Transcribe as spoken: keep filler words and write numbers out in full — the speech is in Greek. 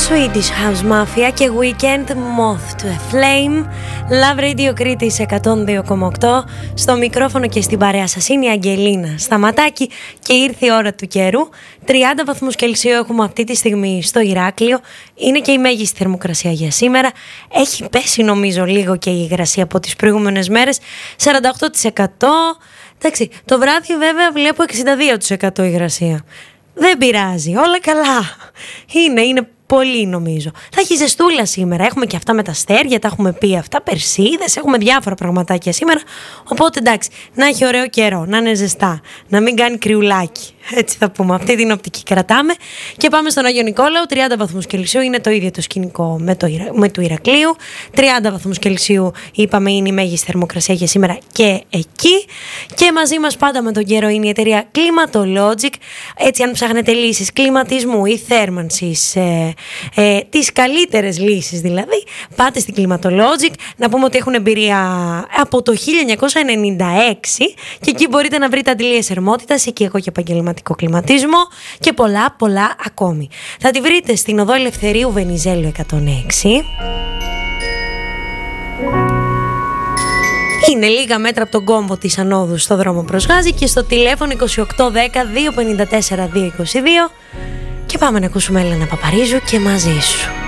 Swedish House Mafia και Weekend Moth to a Flame. Love Radio Κρήτης εκατόν δύο κόμμα οκτώ. Στο μικρόφωνο και στην παρέα σας είναι η Αγγελίνα Σταματάκη και ήρθε η ώρα του καιρού. τριάντα βαθμούς Κελσίου έχουμε αυτή τη στιγμή στο Ηράκλειο. Είναι και η μέγιστη θερμοκρασία για σήμερα. Έχει πέσει νομίζω λίγο και η υγρασία από τις προηγούμενες μέρες, σαράντα οκτώ τοις εκατό. Εντάξει, το βράδυ βέβαια βλέπω εξήντα δύο τοις εκατό υγρασία. Δεν πειράζει, όλα καλά. Είναι, είναι πολύ νομίζω. Θα έχει ζεστούλα σήμερα. Έχουμε και αυτά με τα αστέρια, τα έχουμε πει αυτά. Περσίδες, έχουμε διάφορα πραγματάκια σήμερα. Οπότε εντάξει, να έχει ωραίο καιρό, να είναι ζεστά, να μην κάνει κρυουλάκι. Έτσι θα πούμε. Αυτή την οπτική κρατάμε. Και πάμε στον Άγιο Νικόλαο. τριάντα βαθμούς Κελσίου είναι το ίδιο το σκηνικό με, το, με του Ηρακλείου. τριάντα βαθμούς Κελσίου είπαμε είναι η μέγιστη θερμοκρασία για σήμερα και εκεί. Και μαζί μας πάντα με τον καιρό είναι η εταιρεία Climatologic. Έτσι, αν ψάχνετε λύσεις κλιματισμού ή θέρμανσης, ε, ε, τις καλύτερες λύσεις δηλαδή, πάτε στην Climatologic. Να πούμε ότι έχουν εμπειρία από το χίλια εννιακόσια ενενήντα έξι και εκεί μπορείτε να βρείτε αντιλίες θερμότητας, εκεί έχω και επαγγελματικό κλιματισμό και πολλά πολλά ακόμη. Θα τη βρείτε στην οδό Ελευθερίου Βενιζέλου εκατόν έξι. Είναι λίγα μέτρα από τον κόμβο της ανόδου στο δρόμο προς Γάζη και στο τηλέφωνο είκοσι οκτώ δέκα δύο πενήντα τέσσερα δύο είκοσι δύο. Και πάμε να ακούσουμε Έλενα Παπαρίζου και Μαζί σου.